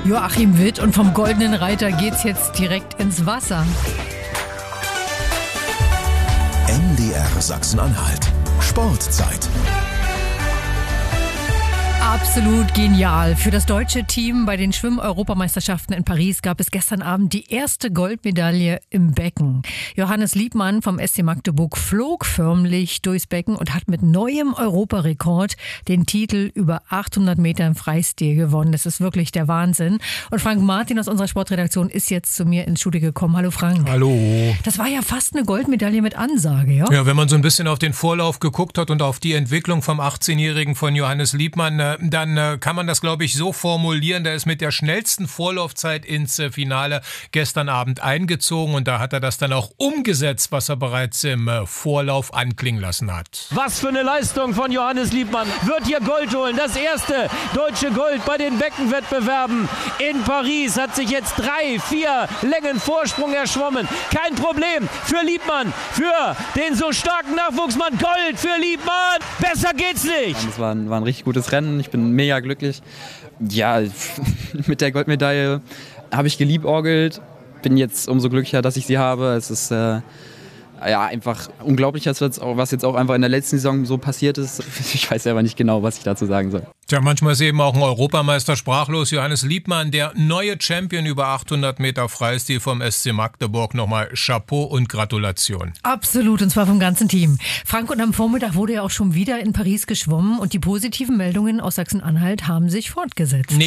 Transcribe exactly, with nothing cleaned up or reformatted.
Joachim Witt, und vom Goldenen Reiter geht's jetzt direkt ins Wasser. M D R Sachsen-Anhalt. Sportzeit. Absolut genial. Für das deutsche Team bei den Schwimm-Europameisterschaften in Paris gab es gestern Abend die erste Goldmedaille im Becken. Johannes Liebmann vom S C Magdeburg flog förmlich durchs Becken und hat mit neuem Europarekord den Titel über achthundert Meter im Freistil gewonnen. Das ist wirklich der Wahnsinn. Und Frank Martin aus unserer Sportredaktion ist jetzt zu mir ins Studio gekommen. Hallo Frank. Hallo. Das war ja fast eine Goldmedaille mit Ansage, ja? Ja, wenn man so ein bisschen auf den Vorlauf geguckt hat und auf die Entwicklung vom achtzehnjährigen von Johannes Liebmann, dann äh, kann man das, glaube ich, so formulieren. Der ist mit der schnellsten Vorlaufzeit ins äh, Finale gestern Abend eingezogen und da hat er das dann auch umgesetzt, was er bereits im äh, Vorlauf anklingen lassen hat. Was für eine Leistung von Johannes Liebmann. Wird hier Gold holen. Das erste deutsche Gold bei den Beckenwettbewerben in Paris. Hat sich jetzt drei, vier Längen Vorsprung erschwommen. Kein Problem für Liebmann, für den so starken Nachwuchsmann. Gold für Liebmann. Besser geht's nicht. Es war ein, war ein richtig gutes Rennen. Ich bin mega glücklich. Ja, mit der Goldmedaille habe ich geliebäugelt. Bin jetzt umso glücklicher, dass ich sie habe. Es ist äh, ja einfach unglaublich, was jetzt auch einfach in der letzten Saison so passiert ist. Ich weiß selber nicht genau, was ich dazu sagen soll. Tja, manchmal ist eben auch ein Europameister sprachlos. Johannes Liebmann, der neue Champion über achthundert Meter Freistil vom S C Magdeburg. Nochmal Chapeau und Gratulation. Absolut, und zwar vom ganzen Team. Frank, und am Vormittag wurde ja auch schon wieder in Paris geschwommen und die positiven Meldungen aus Sachsen-Anhalt haben sich fortgesetzt. Nee.